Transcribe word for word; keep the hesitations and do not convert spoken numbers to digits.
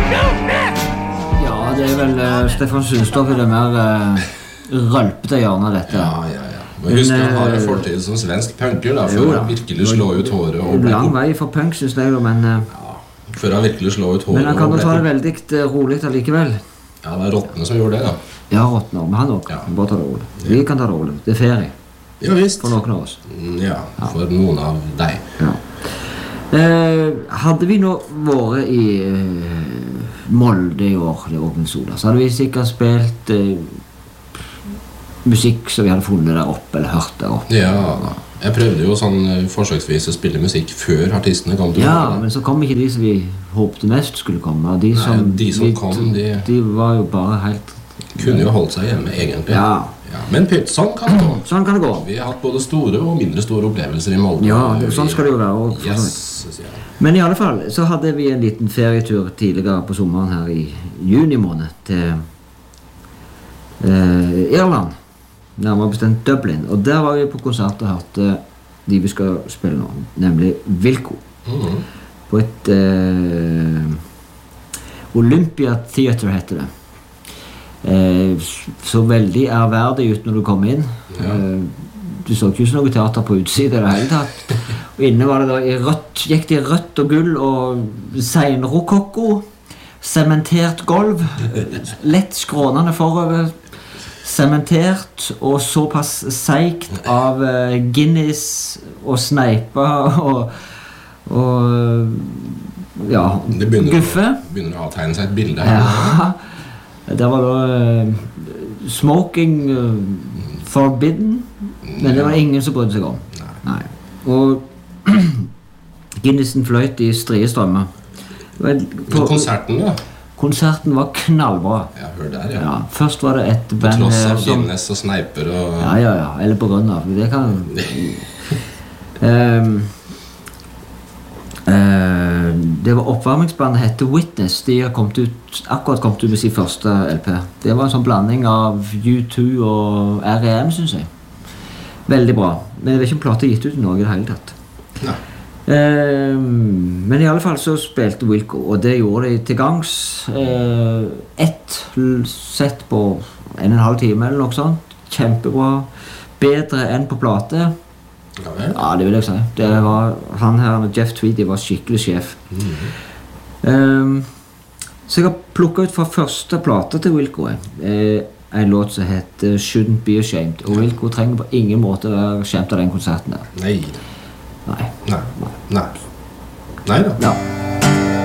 Ja, det er vel uh, Stefan Sundstoff er det mer uh, rølpete hjørne av dette. Ja, ja, ja. Men husk han har jo fortid som svensk punker da, for å virkelig slå ut håret og lang vei for punk, synes jeg, men uh, ja, for å virkelig slå ut håret. Men han kan jo ta det veldig uh, rolig allikevel. Ja, det er Rottene som gjorde det da. Ja, Rottene, men han også. Ja. Bare ta det rolig. Vi kan ta det rolig. Det er ferie. Ja, visst. For noen av oss. Ja, for ja. Noen av deg. Ja. Uh, hadde vi nå vært i uh, Molde i år, det Åpen Sola, så hadde vi sikkert spilt uh, musikk som vi hadde funnet der oppe, eller hørt der oppe. Ja, jeg prøvde jo sånn uh, forsøksvis å spille musikk før artistene kom til. Ja, men så kom ikke de som vi håpte mest skulle komme. De Nei, som, de som vi, kom, de... De var jo bare helt... Kunne jo holdt seg hjemme, egentlig. Ja. Ja, men pytt, sånn kan det gå. Sånn kan det gå. Vi har hatt både store og mindre store opplevelser i Molde. Ja, sånn skal det jo være. Og yes, ja. Men i alle fall, så hadde vi en liten ferietur tidligere på sommeren her i juni måned til eh, Irland, nærmere bestemt Dublin. Og der var vi på konsert og hørte de vi skal spille nå, nemlig Wilco. Mm-hmm. På et eh, Olympia Theater heter det. Eh, så veldig ærverdig ut når du kom inn. Ja. Eh, du så ikke noe teater på utsiden i det hele tatt. Og inne var det da i rødt, gikk det i rødt og gull og seinrokokko, sementert gulv, lett skrånende forover, sementert og såpass seikt av uh, Guinness og sneipa og, og ja, det begynner guffe. Det begynner å avtegne seg et bilde her. Ja. Der var da uh, smoking uh, forbidden, men det var ingen som brydde seg om. Nei. Nei. Og Guinnessen fløyt i strie strømmer. Men konserten da? Konserten var knallbra. Ja, hør der, ja. Ja, først var det et band... På tross av som, Guinness og sneiper og... Ja, ja, ja, eller på grunn av. Det kan... um, uh, det var oppvarmingsbandet hette Witness. De har kommet ut, akkurat kommet ut med sin første L P. Det var en sånn blanding av U to og R E M, synes jeg. Veldig bra. Men jeg vet ikke om plata gitt ut i Norge i det hele tatt. Nei. Eh, men i alle fall så spilte Wilco, og det gjorde de til gangs. Eh, ett sett på en og en halv time eller noe sånt. Kjempebra. Bedre enn på plate. Ja, vel. Ja, det vil jeg si. Det var, han her, Jeff Tweedy, var skikkelig sjef. Mm-hmm. eh, så jeg har plukket ut fra første plate til Wilco. Eh, en låt som heter Shouldn't Be Ashamed, og Wilco trenger på ingen måte være skjemt av den konserten der. Nei. Nei. Nei. Nei. Nei da. Ja.